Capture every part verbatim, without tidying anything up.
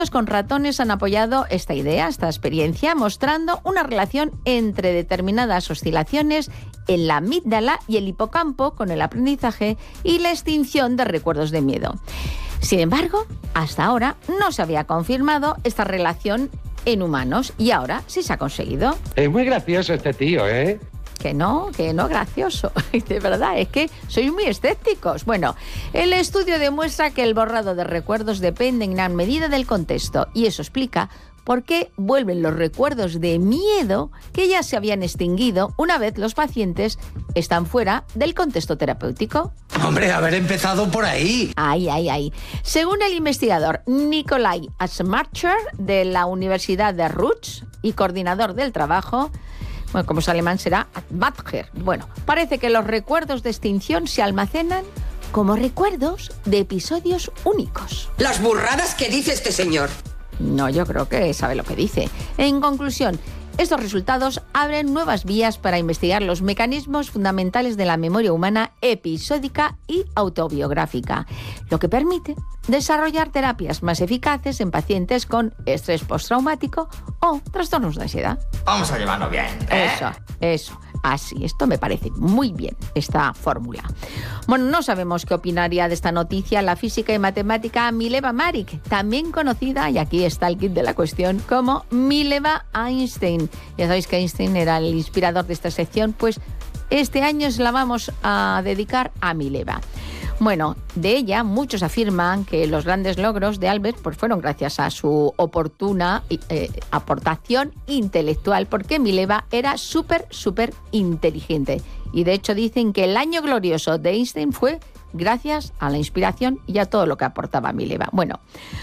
con ratones han apoyado esta idea, esta experiencia, mostrando una relación entre determinadas oscilaciones en la amígdala y el hipocampo con el aprendizaje y la extinción de recuerdos de miedo. Sin embargo, hasta ahora no se había confirmado esta relación en humanos y ahora sí se ha conseguido. Es muy gracioso este tío, ¿eh? Que no, que no gracioso. De verdad, es que sois muy escépticos. Bueno, el estudio demuestra que el borrado de recuerdos depende en gran medida del contexto y eso explica por qué vuelven los recuerdos de miedo que ya se habían extinguido una vez los pacientes están fuera del contexto terapéutico. Hombre, haber empezado por ahí. Ahí, ahí, ahí. Según el investigador Nikolai Asmarcher de la Universidad de Rutsch y coordinador del trabajo, bueno, como es alemán será Asmarcher. Bueno, parece que los recuerdos de extinción se almacenan como recuerdos de episodios únicos. Las burradas que dice este señor. No, yo creo que sabe lo que dice. En conclusión, estos resultados abren nuevas vías para investigar los mecanismos fundamentales de la memoria humana episódica y autobiográfica, lo que permite desarrollar terapias más eficaces en pacientes con estrés postraumático o trastornos de ansiedad. Vamos a llevarlo bien, ¿eh? Eso, eso. Así, esto me parece muy bien, esta fórmula. Bueno, no sabemos qué opinaría de esta noticia la física y matemática Mileva Maric, también conocida, y aquí está el kit de la cuestión, como Mileva Einstein. Ya sabéis que Einstein era el inspirador de esta sección, pues este año se la vamos a dedicar a Mileva. Bueno, de ella muchos afirman que los grandes logros de Albert pues, fueron gracias a su oportuna eh, aportación intelectual, porque Mileva era súper, súper inteligente. Y de hecho dicen que el año glorioso de Einstein fue gracias a la inspiración y a todo lo que aportaba Mileva. Bueno,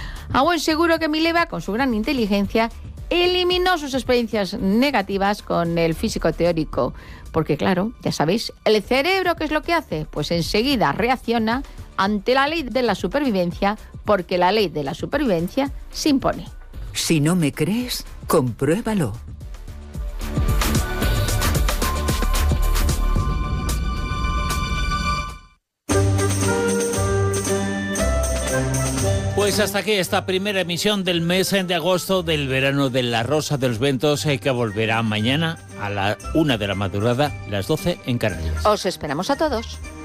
a buen seguro que Mileva, con su gran inteligencia, eliminó sus experiencias negativas con el físico teórico. Porque claro, ya sabéis, el cerebro, ¿qué es lo que hace? Pues enseguida reacciona ante la ley de la supervivencia, porque la ley de la supervivencia se impone. Si no me crees, compruébalo. Pues hasta aquí esta primera emisión del mes de agosto del verano de La Rosa de los Vientos, eh, que volverá mañana a la una de la madrugada, las doce en Canarias. Os esperamos a todos.